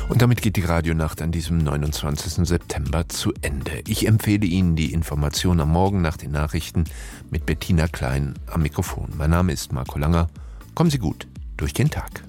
Und damit geht die Radionacht an diesem 29. September zu Ende. Ich empfehle Ihnen die Information am Morgen nach den Nachrichten mit Bettina Klein am Mikrofon. Mein Name ist Marco Langer. Kommen Sie gut durch den Tag.